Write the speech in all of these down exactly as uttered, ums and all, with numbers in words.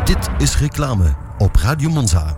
Dit is reclame op Radio Monza.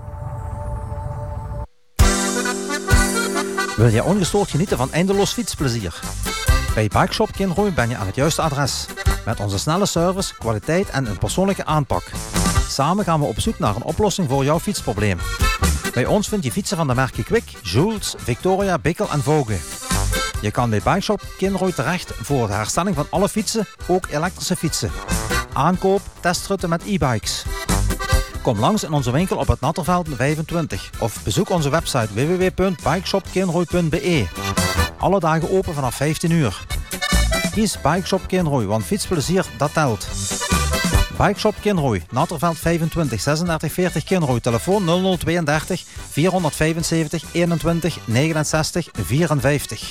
Wil je ongestoord genieten van eindeloos fietsplezier? Bij Bikeshop Kinrooi ben je aan het juiste adres. Met onze snelle service, kwaliteit en een persoonlijke aanpak. Samen gaan we op zoek naar een oplossing voor jouw fietsprobleem. Bij ons vind je fietsen van de merken Kwik, Jules, Victoria, Bickel en Vogue. Je kan bij Bikeshop Kinrooi terecht voor de herstelling van alle fietsen, ook elektrische fietsen. Aankoop, testritten met e-bikes. Kom langs in onze winkel op het Natterveld vijfentwintig of bezoek onze website w w w punt bikeshop kinrooi punt b e. Alle dagen open vanaf vijftien uur. Kies Bikeshop Kinrooi, want fietsplezier dat telt. Bikeshop Kinrooi, Natterveld vijfentwintig, zesendertig veertig Kinrooi, telefoon nul nul tweeëndertig vierhonderdvijfenzeventig eenentwintig negenenzestig vierenvijftig.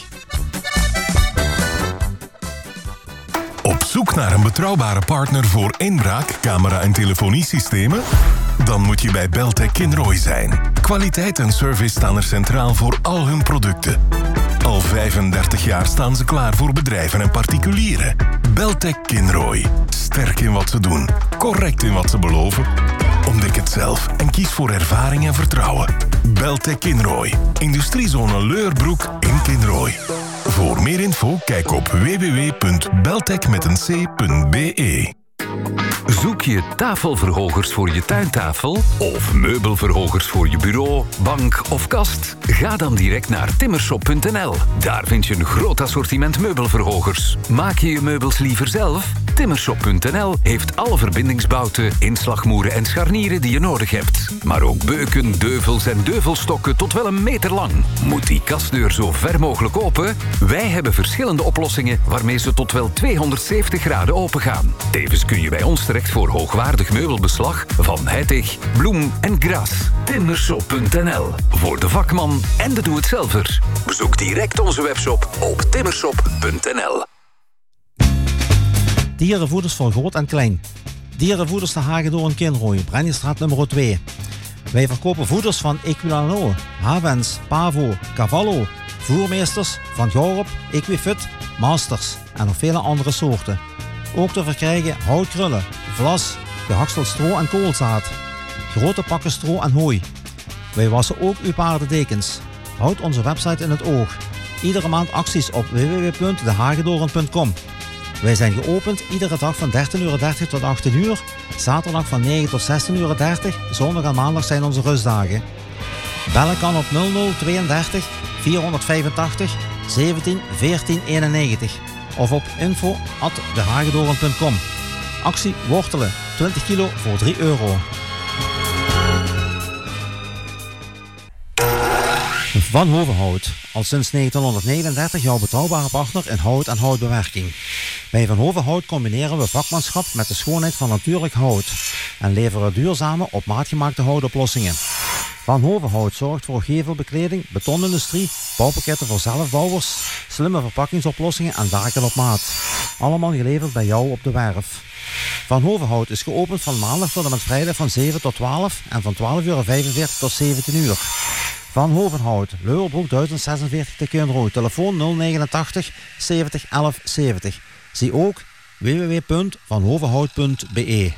Op zoek naar een betrouwbare partner voor inbraak, camera- en telefoniesystemen? Dan moet je bij Beltec Kinrooi zijn. Kwaliteit en service staan er centraal voor al hun producten. Al vijfendertig jaar staan ze klaar voor bedrijven en particulieren. Beltec Kinrooi. Sterk in wat ze doen. Correct in wat ze beloven. Ontdek het zelf en kies voor ervaring en vertrouwen. Beltec Kinrooi. Industriezone Leurbroek in Kinrooi. Voor meer info kijk op w w w punt beltec met een c punt b e. Zoek je tafelverhogers voor je tuintafel of meubelverhogers voor je bureau, bank of kast? Ga dan direct naar timmershop punt n l. Daar vind je een groot assortiment meubelverhogers. Maak je je meubels liever zelf? timmershop punt n l heeft alle verbindingsbouten, inslagmoeren en scharnieren die je nodig hebt. Maar ook beuken, deuvels en deuvelstokken tot wel een meter lang. Moet die kastdeur zo ver mogelijk open? Wij hebben verschillende oplossingen waarmee ze tot wel tweehonderdzeventig graden open gaan. Tevens kun je bij ons terecht voor hoogwaardig meubelbeslag van Heitig, Bloem en Gras. timmershop punt n l. Voor de vakman en de doe-het-zelver. Bezoek direct onze webshop op timmershop punt n l. Dierenvoeders voor groot en klein. Dierenvoeders de Hagedoorn Kinrooi, Brenniestraat nummer twee. Wij verkopen voeders van Equilano, Havens, Pavo, Cavallo, Voermeesters, Van Gorup, Equifit, Masters en nog vele andere soorten. Ook te verkrijgen houtkrullen, vlas, gehakseld stro en koolzaad. Grote pakken stro en hooi. Wij wassen ook uw paardendekens. Houd onze website in het oog. Iedere maand acties op w w w punt de hagedoorn punt com. Wij zijn geopend iedere dag van dertien uur dertig tot achttien uur. Zaterdag van negen tot zestien uur dertig. Zondag en maandag zijn onze rustdagen. Bellen kan op nul nul tweeëndertig vierhonderdvijfentachtig zeventien veertien eenennegentig. Of op info at de hagedoorn punt com. Actie wortelen, twintig kilo voor drie euro. Van Hovenhout, al sinds negentienhonderdnegenendertig jouw betrouwbare partner in hout en houtbewerking. Bij Van Hovenhout combineren we vakmanschap met de schoonheid van natuurlijk hout en leveren duurzame, op maat gemaakte houtoplossingen. Van Hovenhout zorgt voor gevelbekleding, betonindustrie, bouwpakketten voor zelfbouwers, slimme verpakkingsoplossingen en daken op maat. Allemaal geleverd bij jou op de werf. Van Hovenhout is geopend van maandag tot en met vrijdag van zeven tot twaalf en van twaalf uur vijfenveertig tot zeventien uur. Van Hovenhout, Leurbroek duizend zesenveertig te Kinrooi, telefoon nul negenentachtig zeventig elf zeventig. Zie ook w w w punt van hovenhout punt b e.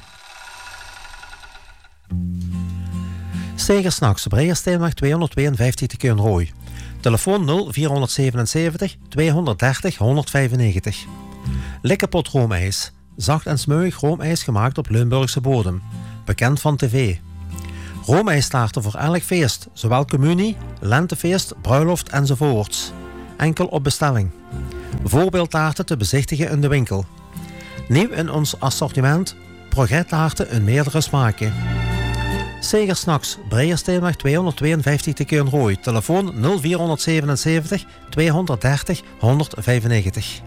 Stegersnacks, Breiersteenweg tweehonderdtweeënvijftig te Kinrooi. Telefoon nul vierhonderdzevenenzeventig tweehonderddertig honderdvijfennegentig. Likkepot roomijs, zacht en smeuig roomijs gemaakt op Limburgse bodem. Bekend van tv. Roomijstaarten voor elk feest, zowel communie, lentefeest, bruiloft enzovoorts. Enkel op bestelling. Voorbeeldtaarten te bezichtigen in de winkel. Nieuw in ons assortiment, progrettaarten in meerdere smaken. Stegersnacks, Breiersteenweg tweehonderdtweeënvijftig te Kinrooi. Telefoon nul vierhonderdzevenenzeventig tweehonderddertig honderdvijfennegentig.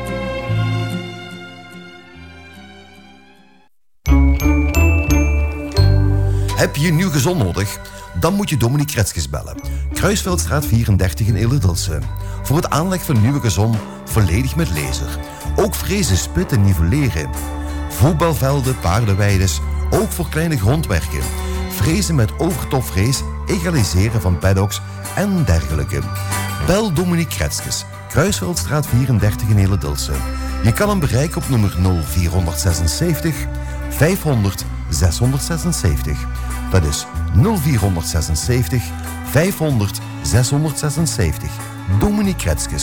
Heb je een nieuw gezond nodig? Dan moet je Dominique Kretskes bellen. Kruisveldstraat vierendertig in Ilderdelsen. Voor het aanleg van nieuwe gezond, volledig met laser. Ook frezen, spitten, nivelleren. Voetbalvelden, paardenweides, ook voor kleine grondwerken. Frezen met overtopvrees, egaliseren van paddocks en dergelijke. Bel Dominique Kretskes. Kruisveldstraat vierendertig in Ilderdelsen. Je kan hem bereiken op nummer nul vierhonderdzesenzeventig vijfhonderd zeshonderdzesenzeventig. Dat is nul vierhonderdzesenzeventig vijfhonderd zeshonderdzesenzeventig. Dominique Kretskes.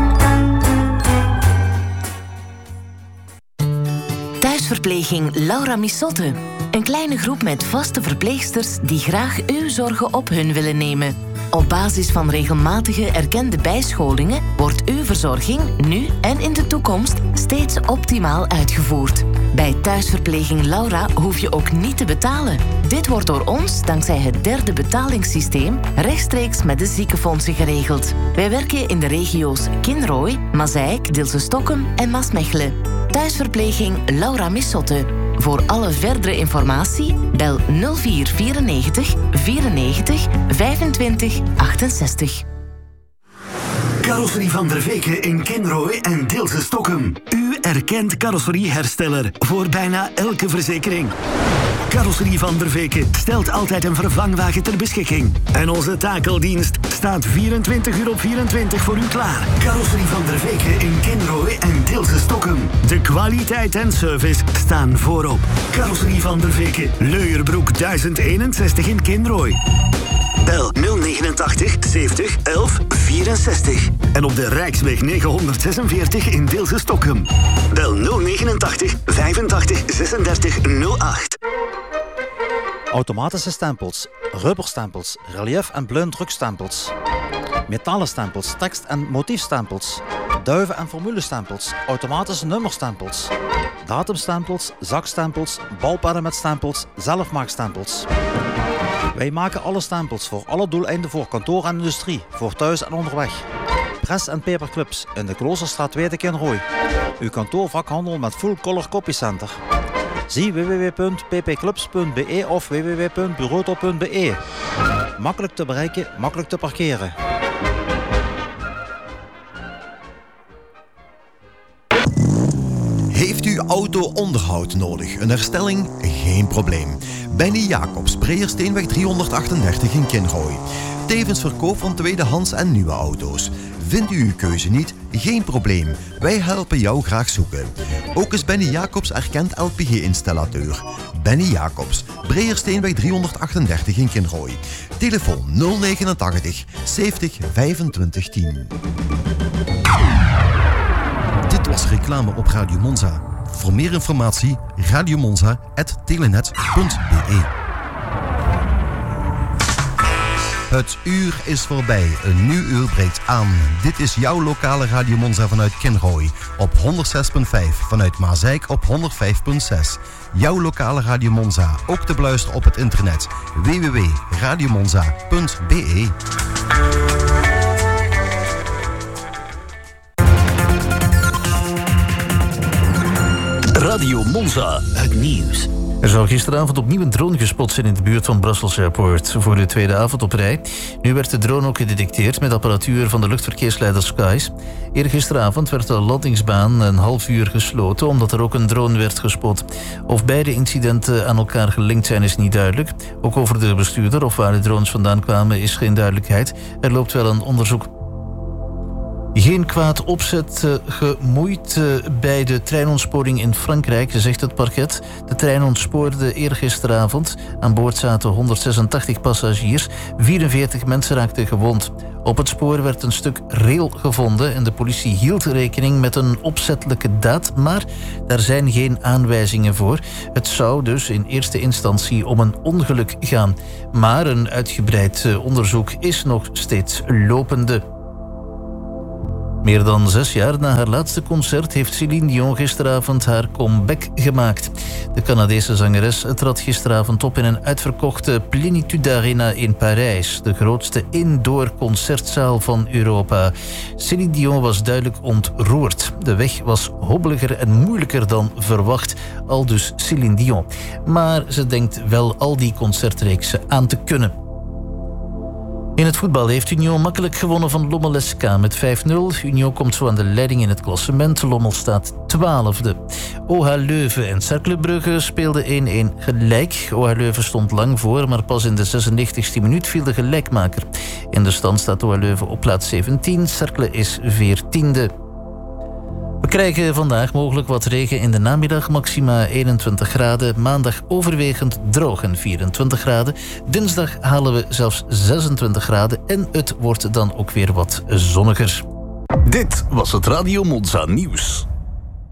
Thuisverpleging Laura Missotte. Een kleine groep met vaste verpleegsters die graag uw zorgen op hun willen nemen. Op basis van regelmatige erkende bijscholingen wordt uw verzorging nu en in de toekomst steeds optimaal uitgevoerd. Bij Thuisverpleging Laura hoef je ook niet te betalen. Dit wordt door ons, dankzij het derde betalingssysteem, rechtstreeks met de ziekenfondsen geregeld. Wij werken in de regio's Kinrooi, Mazeik, Dilsen-Stockholm en Maasmechelen. Thuisverpleging Laura Missotte. Voor alle verdere informatie bel nul vier vierennegentig vierennegentig vijfentwintig achtenzestig. Carrosserie van der Veken in Kinrooi en Dilsen-Stockholm. U erkent carrosseriehersteller voor bijna elke verzekering. Carrosserie van der Veken stelt altijd een vervangwagen ter beschikking. En onze takeldienst staat vierentwintig uur op vierentwintig voor u klaar. Carrosserie van der Veken in Kinrooi en Dilsen-Stockholm. De kwaliteit en service staan voorop. Carrosserie van der Veken, Leuerbroek duizend eenenzestig in Kinrooi. Bel nul negenentachtig zeventig elf vierenzestig. En op de Rijksweg negenhonderdzesenveertig in Dilsen-Stockholm. Bel nul negenentachtig vijfentachtig zesendertig nul acht. Automatische stempels, rubberstempels, relief- en blauwdrukstempels. Metalen stempels, tekst- en motiefstempels. Duiven- en formulestempels, automatische nummerstempels. Datumstempels, zakstempels, balpennen met stempels, zelfmaakstempels. Wij maken alle stempels voor alle doeleinden voor kantoor en industrie, voor thuis en onderweg. Press- en paperclips in de Kloosterstraat twee te Kinrooi. Uw kantoorvakhandel met full color copycenter. Zie w w w punt p p clubs punt b e of w w w punt bureauto punt b e. Makkelijk te bereiken, makkelijk te parkeren. Heeft u auto-onderhoud nodig? Een herstelling? Geen probleem. Benny Jacobs, Breersteenweg driehonderdachtendertig in Kinrooi. Tevens verkoop van tweedehands en nieuwe auto's. Vindt u uw keuze niet? Geen probleem. Wij helpen jou graag zoeken. Ook is Benny Jacobs erkend L P G-installateur. Benny Jacobs, Breersteenweg driehonderdachtendertig in Kinrooi. Telefoon nul negenentachtig zeventig vijfentwintig tien. Dit was reclame op Radio Monza. Voor meer informatie radiomonza punt telenet punt b e. Het uur is voorbij. Een nieuw uur breekt aan. Dit is jouw lokale Radio Monza vanuit Kinrooi. Op honderdzes komma vijf. Vanuit Mazeik op honderdvijf komma zes. Jouw lokale Radio Monza. Ook te beluisteren op het internet. w w w punt radiomonza punt b e. Radio Monza, het nieuws. Er zou gisteravond opnieuw een drone gespot zijn in de buurt van Brussels Airport. Voor de tweede avond op rij. Nu werd de drone ook gedetecteerd met apparatuur van de luchtverkeersleider Skies. Eergisteravond werd de landingsbaan een half uur gesloten omdat er ook een drone werd gespot. Of beide incidenten aan elkaar gelinkt zijn is niet duidelijk. Ook over de bestuurder of waar de drones vandaan kwamen is geen duidelijkheid. Er loopt wel een onderzoek. Geen kwaad opzet uh, gemoeid uh, bij de treinontsporing in Frankrijk, zegt het parket. De trein ontspoorde eergisteravond. Aan boord zaten honderdzesentachtig passagiers. vierenveertig mensen raakten gewond. Op het spoor werd een stuk rail gevonden en de politie hield rekening met een opzettelijke daad, maar daar zijn geen aanwijzingen voor. Het zou dus in eerste instantie om een ongeluk gaan. Maar een uitgebreid uh, onderzoek is nog steeds lopende. Meer dan zes jaar na haar laatste concert heeft Céline Dion gisteravond haar comeback gemaakt. De Canadese zangeres trad gisteravond op in een uitverkochte Plénitude Arena in Parijs, de grootste indoor concertzaal van Europa. Céline Dion was duidelijk ontroerd. De weg was hobbeliger en moeilijker dan verwacht, aldus Céline Dion. Maar ze denkt wel al die concertreeksen aan te kunnen. In het voetbal heeft Union makkelijk gewonnen van Lommel S K met vijf nul. Union komt zo aan de leiding in het klassement. Lommel staat twaalfde. O H Leuven en Cercle Brugge speelden één-één gelijk. O H Leuven stond lang voor, maar pas in de zesennegentigste minuut viel de gelijkmaker. In de stand staat O H Leuven op plaats zeventien. Cercle is veertiende. We krijgen vandaag mogelijk wat regen in de namiddag, maxima eenentwintig graden. Maandag overwegend droog en vierentwintig graden. Dinsdag halen we zelfs zesentwintig graden en het wordt dan ook weer wat zonniger. Dit was het Radio Monza nieuws.